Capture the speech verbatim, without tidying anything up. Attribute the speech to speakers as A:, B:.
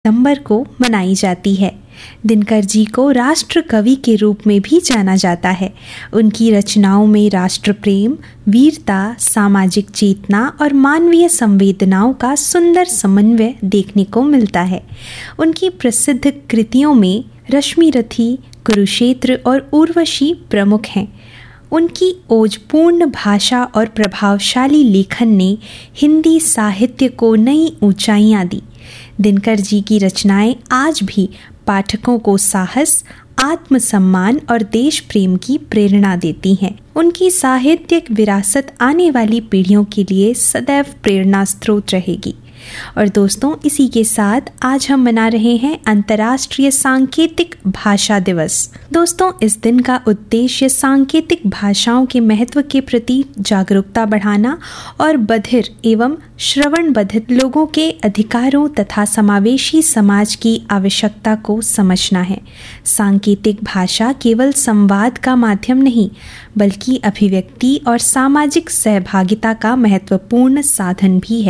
A: सितंबर को मनाई जाती है। दिनकर जी को राष्ट्र कवि के रूप में भी जाना जाता है। उनकी रचनाओं में राष्ट्र प्रेम, वीरता, सामाजिक चेतना और मानवीय संवेदनाओं का सुंदर समन्वय देखने को मिलता है। उनकी प्रसिद्ध कृतियों में रश्मिरथी, कुरुक्षेत्र और उर्वशी प्रमुख हैं। उनकी ओजपूर्ण भाषा और प्रभावशाली लेखन ने हिंदी साहित्य को नई ऊंचाइयां दी। दिनकर जी की रचनाएं आज भी पाठकों को साहस, आत्मसम्मान और देश प्रेम की प्रेरणा देती हैं। उनकी साहित्यिक विरासत आने वाली पीढ़ियों के लिए सदैव प्रेरणा स्रोत रहेगी। और दोस्तों, इसी के साथ आज हम मना रहे हैं अंतर्राष्ट्रीय सांकेतिक भाषा दिवस। दोस्तों, इस दिन का उद्देश्य सांकेतिक भाषाओं के महत्व के प्रति जागरूकता बढ़ाना और बधिर एवं श्रवण बधिर लोगों के अधिकारों तथा समावेशी समाज की आवश्यकता को समझना है। सांकेतिक भाषा केवल संवाद का माध्यम नहीं, बल्कि अभिव्यक्ति और सामाजिक सहभागिता का महत्वपूर्ण साधन भी है।